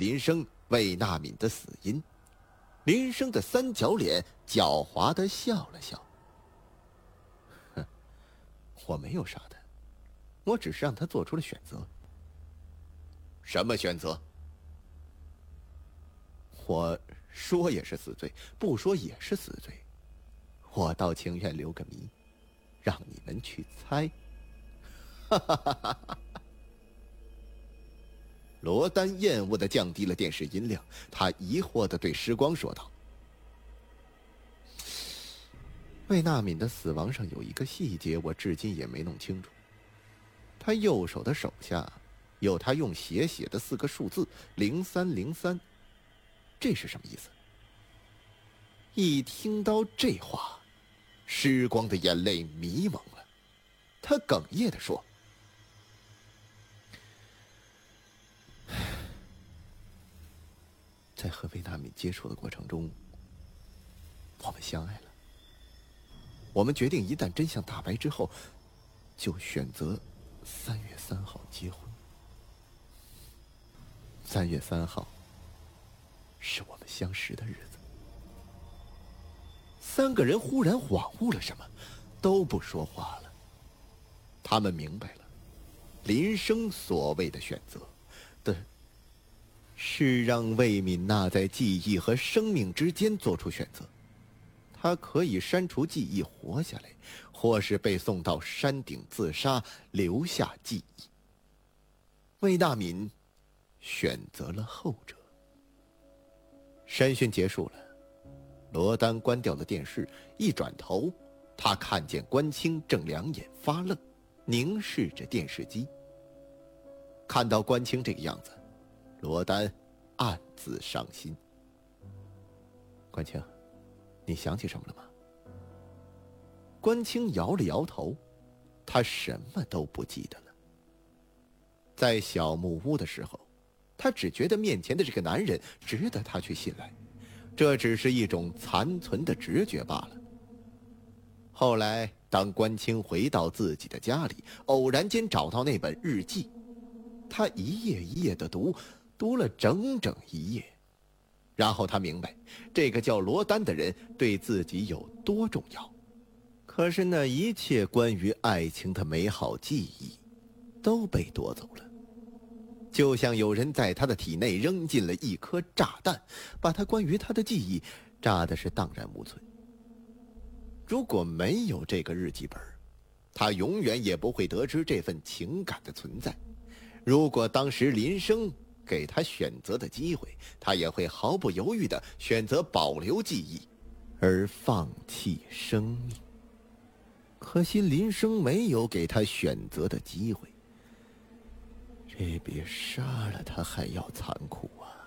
林生、魏娜敏的死因。林生的三角脸狡猾地笑了笑：“哼，我没有杀他，我只是让他做出了选择。”“什么选择？”“我说也是死罪，不说也是死罪，我倒情愿留个谜，让你们去猜。”哈哈哈哈哈！罗丹厌恶地降低了电视音量，他疑惑地对时光说道：“魏娜敏的死亡上有一个细节，我至今也没弄清楚。他右手的手下有他用血写的4个数字0303，这是什么意思？”一听到这话，时光的眼泪迷蒙了，他哽咽地说：“在和魏娜敏接触的过程中，我们相爱了。我们决定一旦真相大白之后，就选择3月3号结婚。3月3号是我们相识的日子。”3个人忽然恍悟了什么，都不说话了。他们明白了，林生所谓的选择是让魏敏娜在记忆和生命之间做出选择。她可以删除记忆活下来，或是被送到山顶自杀，留下记忆。魏娜敏选择了后者。审讯结束了，罗丹关掉了电视，一转头，他看见关清正两眼发愣，凝视着电视机。看到关清这个样子，罗丹暗自伤心。“关清，你想起什么了吗？”关清摇了摇头，他什么都不记得了。在小木屋的时候，他只觉得面前的这个男人值得他去信赖，这只是一种残存的直觉罢了。后来当关清回到自己的家里，偶然间找到那本日记，他一页一页地读了整整1页，然后他明白这个叫罗丹的人对自己有多重要。可是那一切关于爱情的美好记忆都被夺走了，就像有人在他的体内扔进了一颗炸弹，把他关于他的记忆炸的是荡然无存。如果没有这个日记本，他永远也不会得知这份情感的存在。如果当时林生给他选择的机会，他也会毫不犹豫地选择保留记忆，而放弃生命。可惜林生没有给他选择的机会，这比杀了他还要残酷啊！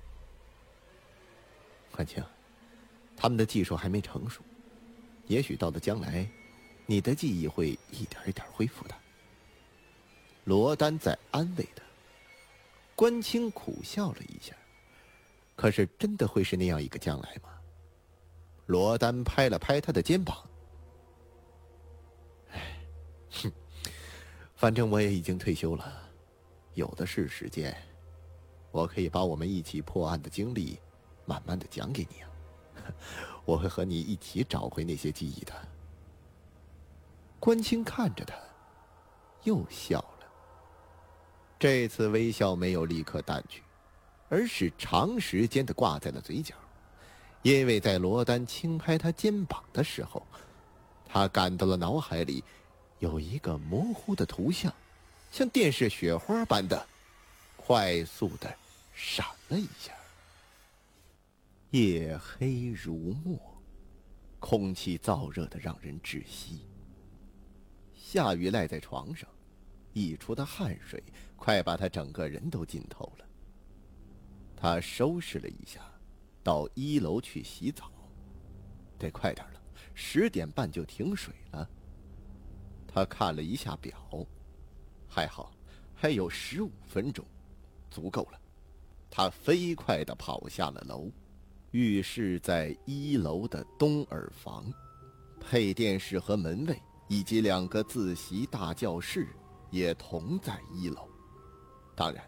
关清，他们的技术还没成熟，也许到了将来，你的记忆会一点一点恢复的。罗丹在安慰他。关清苦笑了一下，可是真的会是那样一个将来吗？罗丹拍了拍他的肩膀。反正我也已经退休了，有的是时间，我可以把我们一起破案的经历慢慢的讲给你啊。我会和你一起找回那些记忆的。关清看着他，又笑了。这次微笑没有立刻淡去，而是长时间的挂在了嘴角，因为在罗丹轻拍他肩膀的时候，他感到了脑海里有一个模糊的图像，像电视雪花般的快速的闪了一下。夜黑如墨，空气燥热的让人窒息。夏雨赖在床上，溢出的汗水快把他整个人都浸透了。他收拾了一下，到1楼去洗澡，得快点了，10点半就停水了。他看了一下表，还好，还有15分钟，足够了。他飞快地跑下了楼。浴室在1楼的东耳房，配电室和门卫以及2个自习大教室也同在1楼。当然，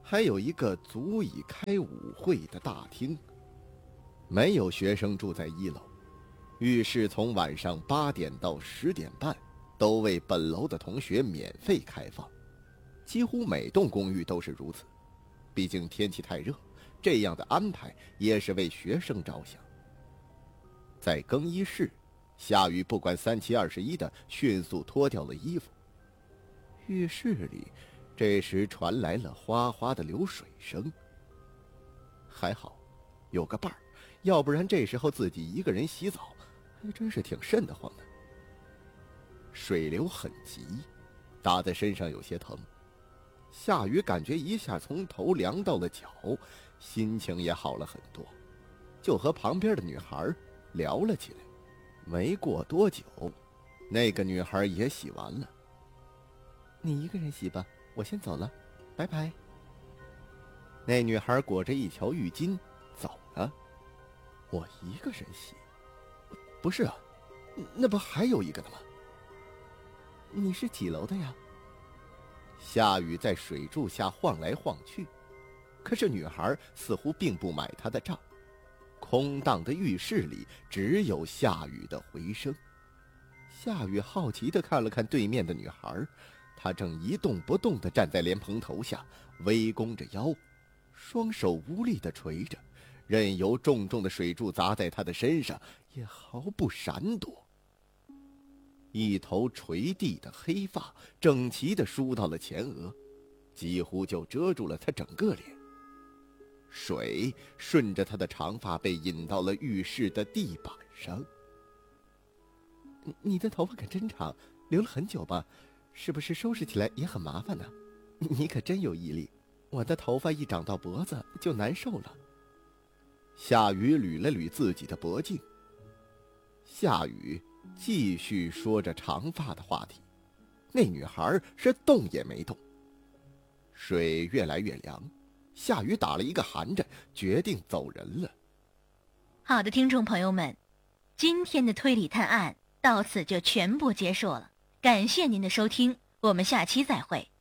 还有一个足以开舞会的大厅。没有学生住在1楼，浴室从晚上8点到10点半都为本楼的同学免费开放，几乎每栋公寓都是如此。毕竟天气太热，这样的安排也是为学生着想。在更衣室，夏雨不管3七21的迅速脱掉了衣服。浴室里这时传来了哗哗的流水声。还好有个伴儿，要不然这时候自己一个人洗澡还真是挺瘆得慌的。水流很急，打在身上有些疼。夏雨感觉一下从头凉到了脚，心情也好了很多，就和旁边的女孩聊了起来。没过多久，那个女孩也洗完了。你一个人洗吧，我先走了，拜拜。那女孩裹着一条浴巾走了。我一个人洗？不是啊，那不还有一个的吗？你是几楼的呀？夏雨在水柱下晃来晃去，可是女孩似乎并不买她的账。空荡的浴室里只有夏雨的回声。夏雨好奇地看了看对面的女孩，她正一动不动地站在莲蓬头下，微弓着腰，双手无力地垂着，任由重重的水柱砸在她的身上，也毫不闪躲。一头垂地的黑发整齐地梳到了前额，几乎就遮住了她整个脸。水顺着她的长发被引到了浴室的地板上。你的头发可真长，留了很久吧？是不是收拾起来也很麻烦呢？你可真有毅力，我的头发一长到脖子就难受了。夏雨捋了捋自己的脖颈。夏雨继续说着长发的话题，那女孩是动也没动。水越来越凉，夏雨打了一个寒颤，决定走人了。 好的，听众朋友们，今天的推理探案到此就全部结束了，感谢您的收听，我们下期再会。